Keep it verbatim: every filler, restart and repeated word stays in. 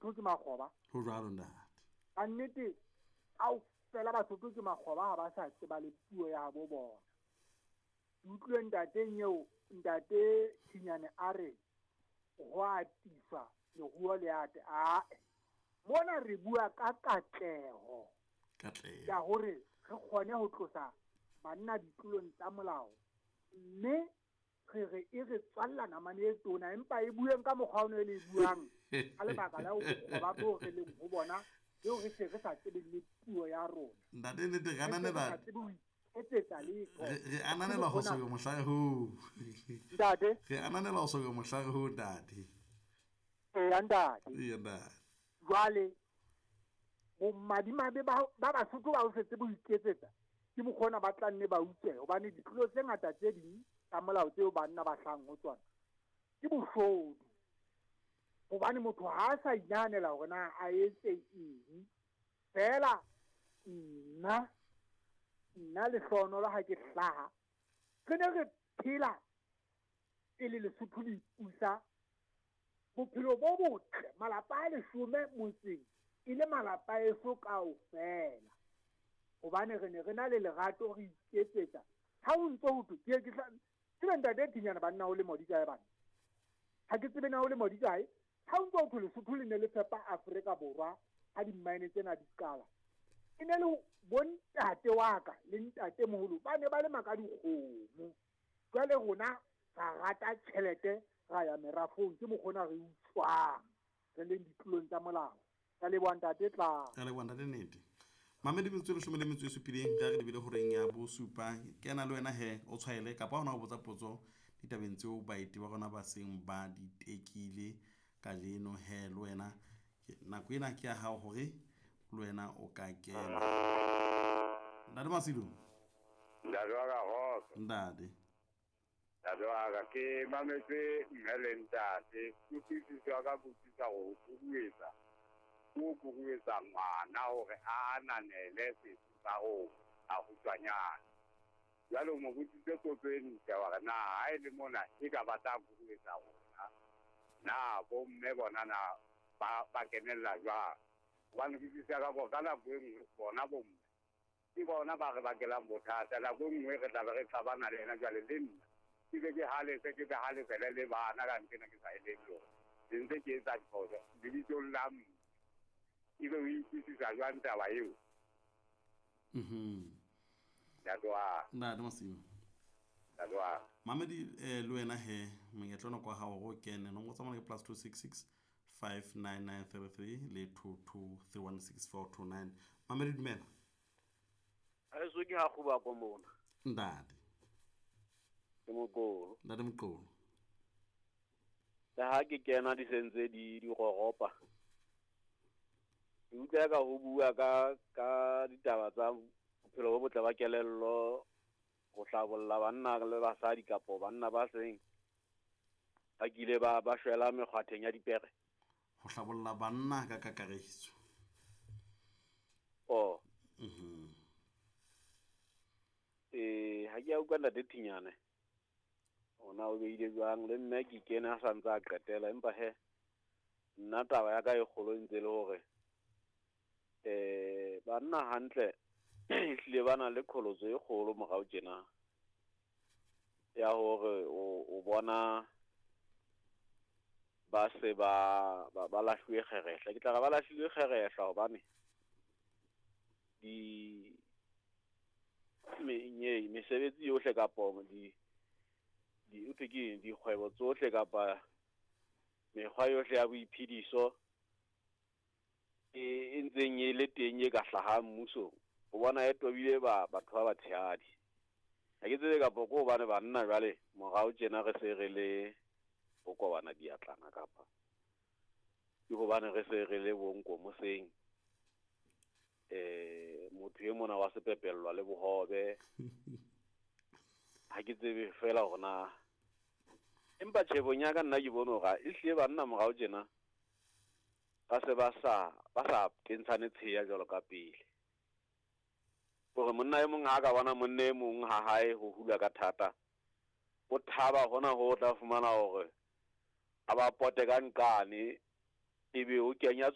Basotho ke makgoba ho jwalo ntate ka nnete au fela Basotho ke makgoba ha ba sa tseba le puo ya bo bona utlwe ntate nyeo ntate Thinyane a re ho atisa le huwa le ate a mona re bua ka katleho katleho ya hore re kgone ho tlosa banna ditlolong tsa molao mme re re e re tswalla namane e tona empa e bueng ka mokgwa o ne le buang a lebaka la ho ba bo re leng ho bona yo re se re sa tsebeng le puo ya rona ntate ne te gana ne ba etsetsa letho re ananela ho soga mohlare ho ntate re ananela ho soga mohlare ho ntate ya ntate ya ntate jwale bo madimabe ba ba Basotho ba o setse bo iketsetsa ke mokgona ba tla nne ba utse hobane ditlo tse ngata tse ding ka molao tseo banna ba hlang ho tsona ke boshodu hobane motho ha a sa inahanela hore na a etse eng fela nna nna le hlono ha ke hlaha re ne re phela e le Lesotho le ipusa bophelo bo botle malapa a leshome motseng e le malapa e so kaofela hobane re ne re na le lerato re iketsetsa ha o ntse ho thwe ke ke tsebe ntate Thinyana banna ho le modi kae bana ha ke tsebe na ho le modi kae ha o ntse ho thwe Lesotho le ne le fepa Afrika Borwa ha di mine tsena di qala e ne le bontate wa ka le ntate moholo ba ne ba le maka dikgomo jwale rona ra rata tjhelete ra ya merafong ke mokgona re utswang re leng ditlolong tsa molao ka le bontate tla ka le bontate nete mamedi metso le shome le metso e supileng ga re lebile horeng ya bo supa ke na le wena he o tshwaile kapa hona ho botsa potso ditabeng tseo baeti ba gona ba seng ba di tekile ka leno he le wena nako ena ke ya hao hore le wena o ka kena ntate Masilu ntate wa ka ho ntate ntate wa ka ke mametse mmele ntate ke tsitsa ka botsitsa go buetsa go buetsa ngwana hore a ananele setso sa ho a utlwanyana jalo mo botsitse kopeng ke wa na ha ile mona e ka batla buetsa rona na bo mme bona na ba ba kenella jwa wana ke tsitsa ka go kana boeng bona bo mme ke bona ba re ba kelang bothata la go ngwe re tla re tlabana le ena jale le nna ke ke hale se ke hale fela le bana ka ntena ke sa ile lo dintse ke tsa diphoso di di tollam e be o itsisa jwang taba eo mhm ya doa ntate Masilu ya doa mamedi eh le wena he mengetlona kwa hao go kene no ngotsa mona ke plus two six six five nine nine three three le two two three one six four two nine mamedi dumela a se ke ha go ba kwa mona ntate ke mokolo ntate Mqolo la ha ke kena di sentse di di goropa ke utlwa ka ho bua ka ka ditaba tsa bophelo bo botle ba kelello go hlabolla banna le basadi kapo banna ba seng ba kile ba ba shwela mekgwatheng ya dipere go hlabolla banna ka kakaretso oh mhm eh ha ke a utlwa ntate Thinyane ona o beile jwang le nna ke kena sa ntse a qetela empa he nna taba ya ka e kgolo ntse le hore eh banna hantle hlile bana le kholotso e kgolo morao tjena ya hore o bona ba se ba ba lahlwe kgerehla ke tla ba lahlwe kgerehla hobane di menye mesebetsi yohle kapo di di uteki di kgwebo tsohle kapa mekgwa yohle ya boiphediso e ntseng e le teng e ka hlahang mmuso o bona e tobile ba batho ba batshehadi ha ke tsebe kapo ko bana banna jwale morao tjena re se re le o ko bana diatlana kapa ke go bana re se re le bonko mo seng eh motho e mona wa sepepellwa le bohobe ha ke tsebe fela gona empa tshebong ya ka nna ke bone ga e hle banna morao tjena ba se ba sa ba sa tentshane tsheya jalo ka pele gore monna e mong ha ka bona monna e mong ha hae ho hula ka thata o thaba hona ho tla fumana hore aba pote ka nkane ebe o kenya